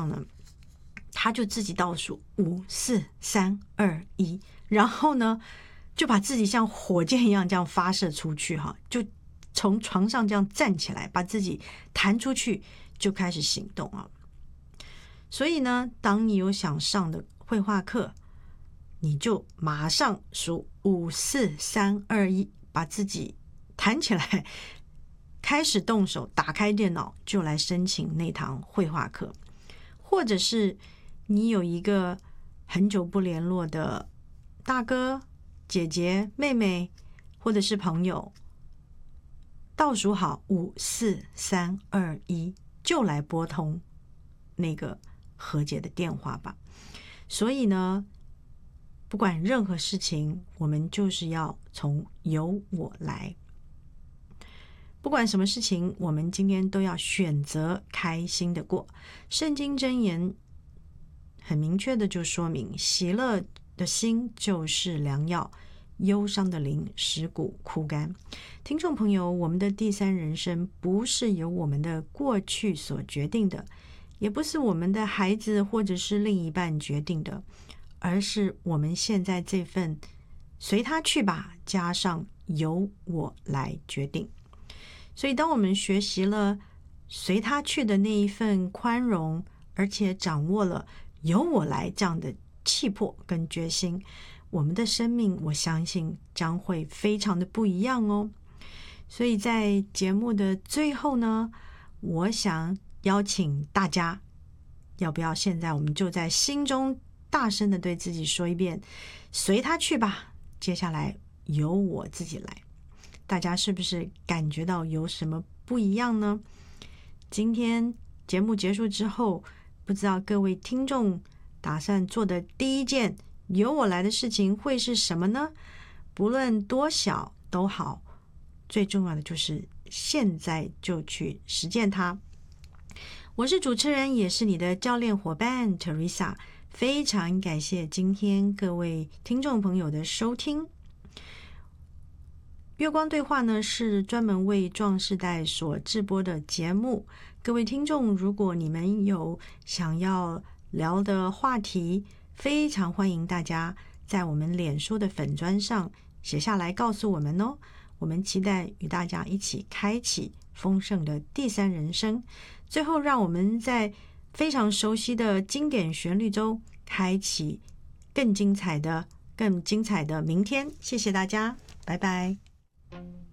上呢，他就自己倒数5、4、3、2、1，然后呢就把自己像火箭一样这样发射出去哈，就从床上这样站起来，把自己弹出去，就开始行动啊。所以呢，当你有想上的绘画课，你就马上数5、4、3、2、1，把自己弹起来，开始动手，打开电脑就来申请那堂绘画课。或者是你有一个很久不联络的大哥、姐姐、妹妹，或者是朋友，倒数好5、4、3、2、1，就来拨通那个何姐的电话吧。所以呢，不管任何事情，我们就是要从由我来。不管什么事情，我们今天都要选择开心的过。圣经箴言很明确的就说明，喜乐的心就是良药，忧伤的灵使骨枯干。听众朋友，我们的第三人生不是由我们的过去所决定的，也不是我们的孩子或者是另一半决定的，而是我们现在这份随他去吧加上由我来决定。所以当我们学习了随他去的那一份宽容，而且掌握了由我来这样的气魄跟决心，我们的生命我相信将会非常的不一样哦。所以在节目的最后呢，我想邀请大家，要不要现在我们就在心中大声的对自己说一遍，随他去吧，接下来由我自己来。大家是不是感觉到有什么不一样呢？今天节目结束之后，不知道各位听众打算做的第一件由我来的事情会是什么呢？不论多小都好，最重要的就是现在就去实践它。我是主持人，也是你的教练伙伴 Teresa， 非常感谢今天各位听众朋友的收听。月光对话呢，是专门为壮世代所制播的节目。各位听众，如果你们有想要聊的话题，非常欢迎大家在我们脸书的粉专上写下来告诉我们哦。我们期待与大家一起开启丰盛的第三人生。最后，让我们在非常熟悉的经典旋律中开启更精彩的明天。谢谢大家，拜拜。